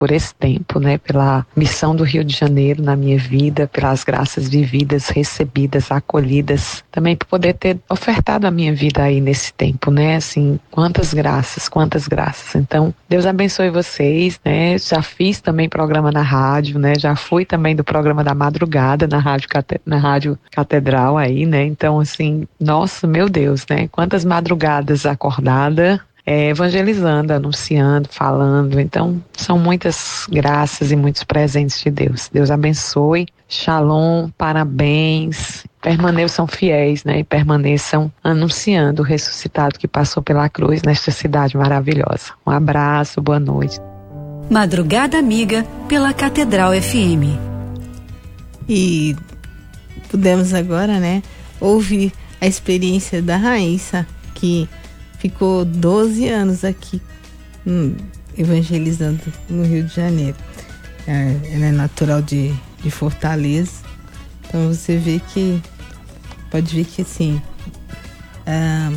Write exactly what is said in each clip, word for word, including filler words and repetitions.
por esse tempo, né, pela missão do Rio de Janeiro na minha vida, pelas graças vividas, recebidas, acolhidas, também por poder ter ofertado a minha vida aí nesse tempo, né, assim, quantas graças, quantas graças. Então, Deus abençoe vocês, né, já fiz também programa na rádio, né, já fui também do programa da madrugada na rádio, na rádio Catedral aí, né, então, assim, nossa, meu Deus, né, quantas madrugadas acordada, É, evangelizando, anunciando, falando. Então, são muitas graças e muitos presentes de Deus. Deus abençoe. Shalom, parabéns. Permaneçam fiéis, né? E permaneçam anunciando o ressuscitado que passou pela cruz nesta cidade maravilhosa. Um abraço, boa noite. Madrugada Amiga pela Catedral F M. E pudemos agora, né, ouvir a experiência da Raíssa, que ficou doze anos aqui hum, evangelizando no Rio de Janeiro. É, ela é natural de, de Fortaleza. Então você vê que, pode ver que assim, ah,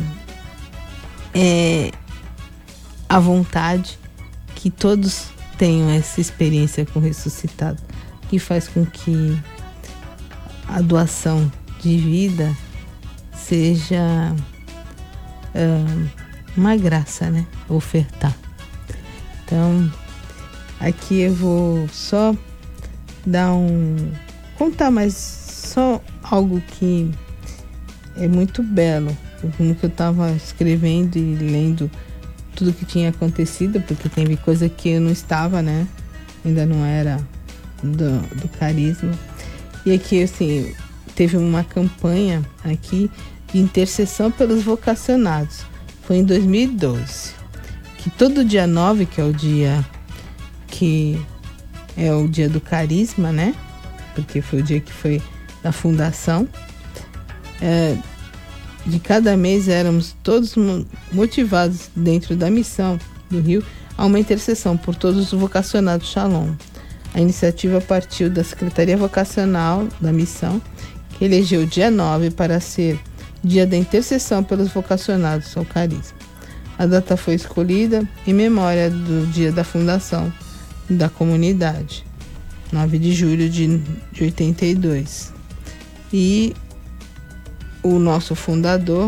é a vontade que todos tenham essa experiência com o ressuscitado, que faz com que a doação de vida seja Uh, uma graça, né? Ofertar. Então, aqui eu vou só dar um... contar mais só algo que é muito belo. Como que eu estava escrevendo e lendo tudo que tinha acontecido, porque teve coisa que eu não estava, né? Ainda não era do, do carisma. E aqui, assim, teve uma campanha aqui de intercessão pelos vocacionados. Foi em dois mil e doze. Que todo dia nove, que é o dia que é o dia do carisma, né? Porque foi o dia que foi da fundação. É, de cada mês éramos todos motivados dentro da missão do Rio a uma intercessão por todos os vocacionados Shalom. A iniciativa partiu da Secretaria Vocacional da Missão, que elegeu o dia nove para ser dia da intercessão pelos vocacionados ao carisma. A data foi escolhida em memória do dia da fundação da comunidade, nove de julho de, de oitenta e dois. E o nosso fundador,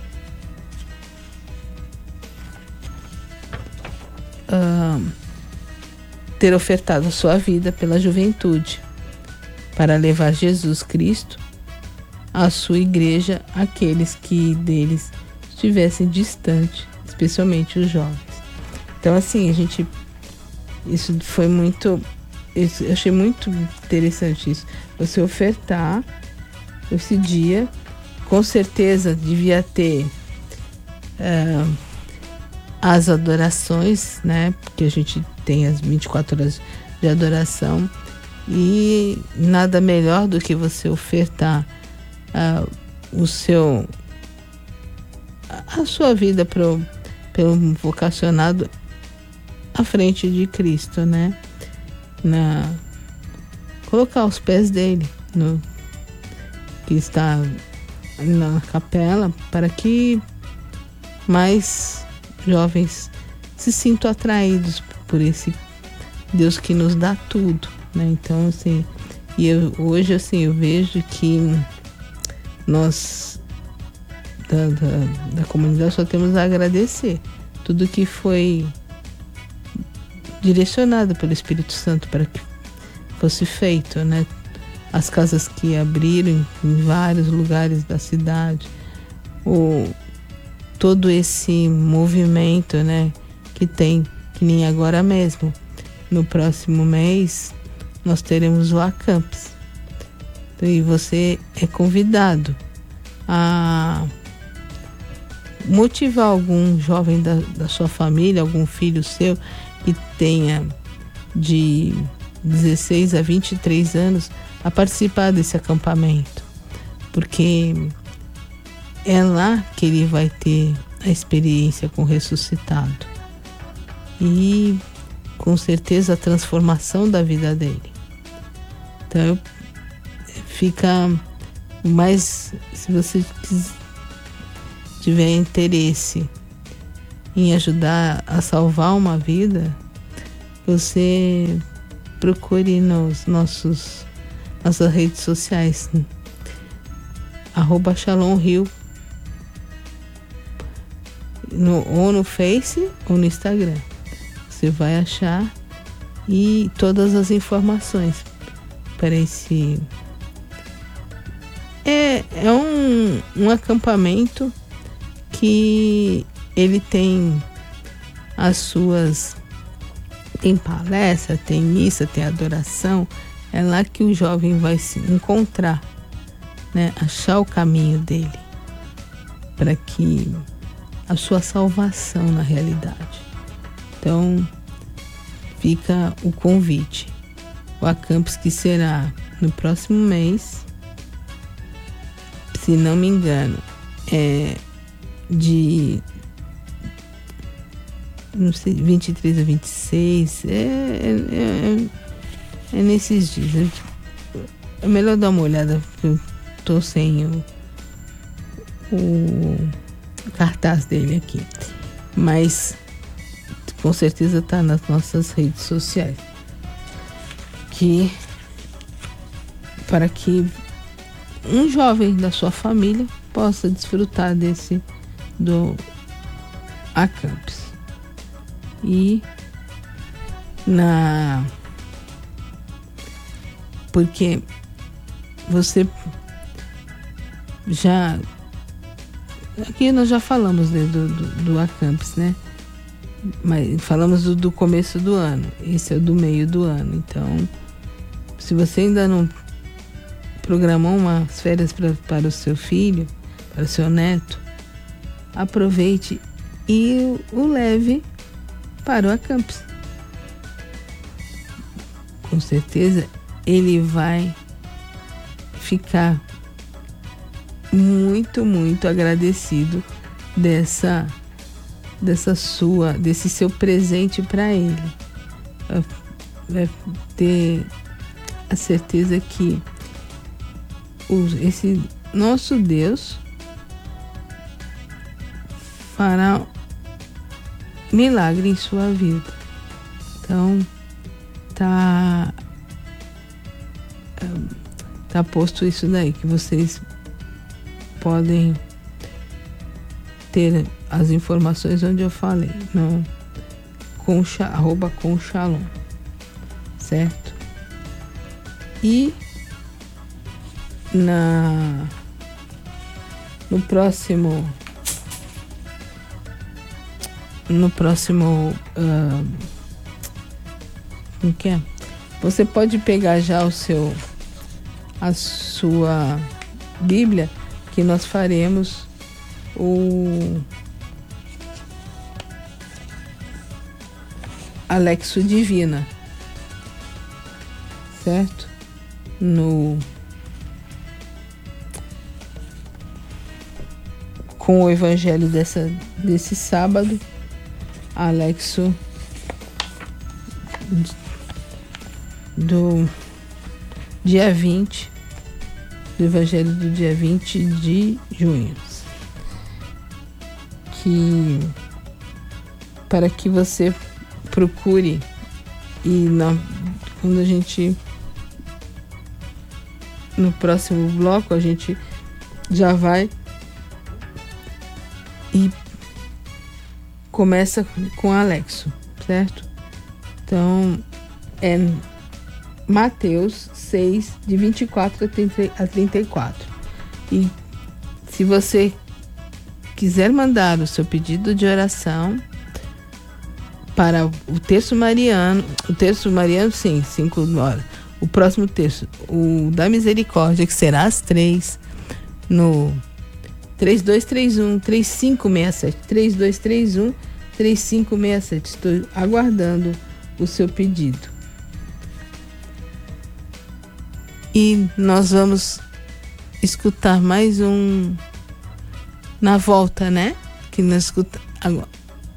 uh, ter ofertado a sua vida pela juventude para levar Jesus Cristo à sua igreja, aqueles que deles estivessem distantes, especialmente os jovens. Então, assim, a gente, isso foi muito, isso, eu achei muito interessante isso, você ofertar esse dia. Com certeza devia ter uh, as adorações, né? Porque a gente tem as vinte e quatro horas de adoração, e nada melhor do que você ofertar uh, o seu, a sua vida pro, pelo vocacionado à frente de Cristo, né? Na, colocar os pés dele, no, que está na capela, para que mais jovens se sintam atraídos por esse Deus que nos dá tudo, né? Então, assim, e eu, hoje, assim, eu vejo que nós da, da, da comunidade só temos a agradecer tudo que foi direcionado pelo Espírito Santo para que fosse feito, né? As casas que abriram em vários lugares da cidade, o, todo esse movimento, né, que tem, que nem agora mesmo. No próximo mês, nós teremos o Acampes. E você é convidado a motivar algum jovem da, da sua família, algum filho seu que tenha de dezesseis a vinte e três anos, a participar desse acampamento, porque é lá que ele vai ter a experiência com o ressuscitado e com certeza a transformação da vida dele. Então fica mais, se você tiver interesse em ajudar a salvar uma vida, você procure nos nossos nossas redes sociais, arroba Shalom Rio, no, ou no Face ou no Instagram. Você vai achar e todas as informações para esse é, é um, um acampamento que ele tem as suas tem palestra, tem missa, tem adoração. É lá que o jovem vai se encontrar, né? Achar o caminho dele para que a sua salvação na realidade. Então fica o convite. O Acampus, que será no próximo mês, se não me engano, é de não sei, vinte e três a vinte e seis, é, é, é, é nesses dias. É melhor dar uma olhada, porque eu tô sem o, o cartaz dele aqui. Mas com certeza tá nas nossas redes sociais. Que para que um jovem da sua família possa desfrutar desse do Acampus. E na porque você já aqui nós já falamos de, do, do, do Acampus, né? Mas falamos do, do começo do ano. Esse é o do meio do ano. Então, se você ainda não programou umas férias pra, para o seu filho, para o seu neto, aproveite e o leve para o Acampus. Com certeza ele vai ficar muito, muito agradecido dessa dessa sua, desse seu presente para ele. Vai ter a certeza que o, esse nosso Deus fará milagre em sua vida. Então tá tá posto isso daí, que vocês podem ter as informações onde eu falei, no concha, arroba conchalom, certo? E na no próximo no próximo uh, o que é? Você pode pegar já o seu a sua Bíblia, que nós faremos o Alexo Divina, certo? No com o evangelho dessa desse sábado, Alexo do dia vinte, do evangelho do dia vinte de junho, que para que você procure, e na, quando a gente no próximo bloco a gente já vai e começa com Alexo, certo? Então é Mateus seis, de vinte e quatro a trinta e quatro. E se você quiser mandar o seu pedido de oração para o terço mariano, o terço mariano, sim, cinco horas. O próximo terço, o da misericórdia, que será às três, no três dois três um, três cinco seis sete, três dois três um, três cinco seis sete. Estou aguardando o seu pedido. E nós vamos escutar mais um na volta, né? Que nós escuta agora.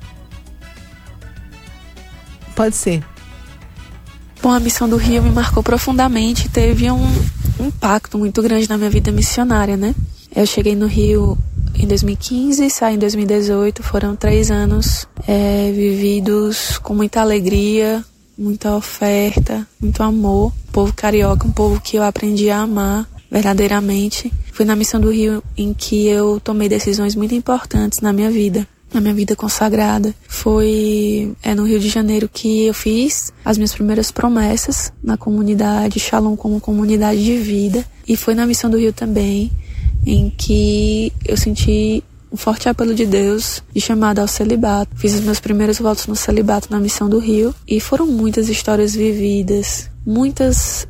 Pode ser. Bom, a missão do Rio me marcou profundamente, teve um impacto muito grande na minha vida missionária, né? Eu cheguei no Rio em dois mil e quinze, saí em dois mil e dezoito, foram três anos é, vividos com muita alegria, muita oferta, muito amor. O povo carioca, um povo que eu aprendi a amar verdadeiramente. Foi na Missão do Rio em que eu tomei decisões muito importantes na minha vida, na minha vida consagrada. Foi é, no Rio de Janeiro que eu fiz as minhas primeiras promessas na comunidade Shalom como comunidade de vida. E foi na Missão do Rio também em que eu senti um forte apelo de Deus de chamada ao celibato. Fiz os meus primeiros votos no celibato na Missão do Rio e foram muitas histórias vividas, muitas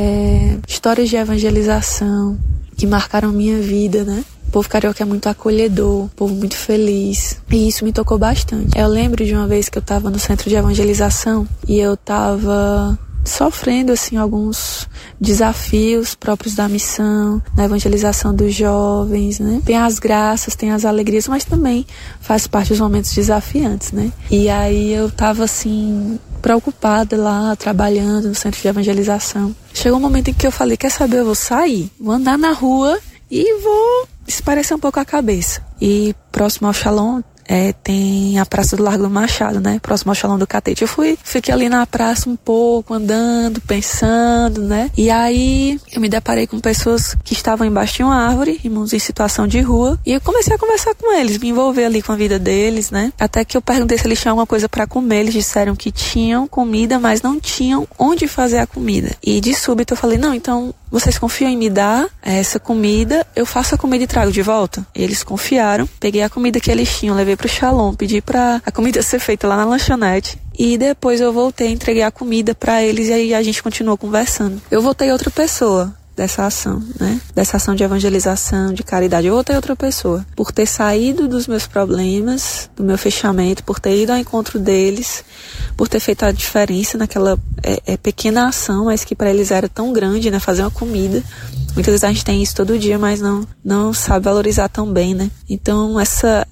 é, histórias de evangelização que marcaram minha vida, né? O povo carioca é muito acolhedor, um povo muito feliz, e isso me tocou bastante. Eu lembro de uma vez que eu estava no centro de evangelização e eu estava sofrendo assim alguns desafios próprios da missão, na evangelização dos jovens, né? Tem as graças, tem as alegrias, mas também faz parte dos momentos desafiantes, né? E aí eu tava assim preocupada lá, trabalhando no centro de evangelização. Chegou um momento em que eu falei, quer saber, eu vou sair, vou andar na rua e vou espairecer um pouco a cabeça. E próximo ao Shalom É, tem a Praça do Largo do Machado, né? Próximo ao Shalom do Catete. Eu fui, fiquei ali na praça um pouco, andando, pensando, né? E aí eu me deparei com pessoas que estavam embaixo de uma árvore, irmãos em situação de rua, e eu comecei a conversar com eles, me envolver ali com a vida deles, né? Até que eu perguntei se eles tinham alguma coisa para comer. Eles disseram que tinham comida, mas não tinham onde fazer a comida. E de súbito eu falei, não, então vocês confiam em me dar essa comida, eu faço a comida e trago de volta? Eles confiaram, peguei a comida que eles tinham, levei pro Shalom, pedi pra a comida ser feita lá na lanchonete. E depois eu voltei, entreguei a comida pra eles e aí a gente continuou conversando. Eu voltei outra pessoa dessa ação, né? Dessa ação de evangelização, de caridade. Eu voltei outra pessoa. Por ter saído dos meus problemas, do meu fechamento, por ter ido ao encontro deles, por ter feito a diferença naquela é, é, pequena ação, mas que para eles era tão grande, né? Fazer uma comida. Muitas vezes a gente tem isso todo dia, mas não, não sabe valorizar tão bem, né? Então essa,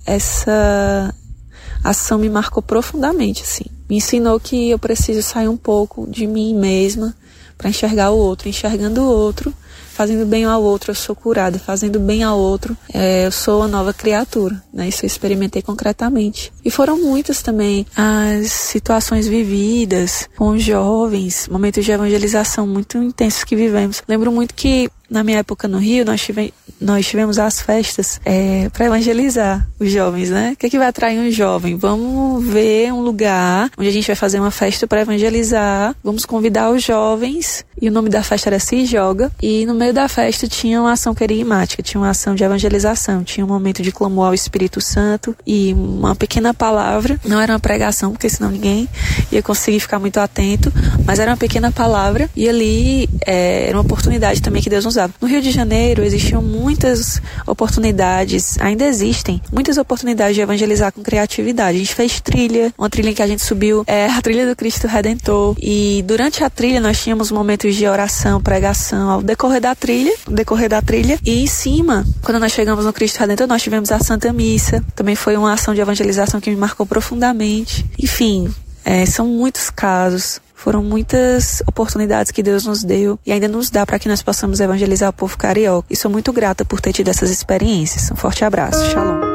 essa ação me marcou profundamente, assim. Me ensinou que eu preciso sair um pouco de mim mesma para enxergar o outro. Enxergando o outro, fazendo bem ao outro, eu sou curada. Fazendo bem ao outro, é, eu sou uma nova criatura, né? Isso eu experimentei concretamente. E foram muitas também as situações vividas com jovens, momentos de evangelização muito intensos que vivemos. Lembro muito que na minha época no Rio, nós, tive, nós tivemos as festas é, para evangelizar os jovens, né? O que é que vai atrair um jovem? Vamos ver um lugar onde a gente vai fazer uma festa para evangelizar, vamos convidar os jovens, e o nome da festa era Se Joga, e no meio da festa tinha uma ação querigmática, tinha uma ação de evangelização, tinha um momento de clamor ao Espírito Santo e uma pequena palavra, não era uma pregação, porque senão ninguém ia conseguir ficar muito atento, mas era uma pequena palavra, e ali é, era uma oportunidade também que Deus nos dá. No Rio de Janeiro existiam muitas oportunidades, ainda existem, muitas oportunidades de evangelizar com criatividade. A gente fez trilha, uma trilha em que a gente subiu, é a trilha do Cristo Redentor, e durante a trilha nós tínhamos momentos de oração, pregação, ao decorrer da trilha, ao decorrer da trilha, e em cima, quando nós chegamos no Cristo Redentor, nós tivemos a Santa Missa, também foi uma ação de evangelização que me marcou profundamente. Enfim, é, são muitos casos. Foram muitas oportunidades que Deus nos deu e ainda nos dá para que nós possamos evangelizar o povo carioca. E sou muito grata por ter tido essas experiências. Um forte abraço. Shalom.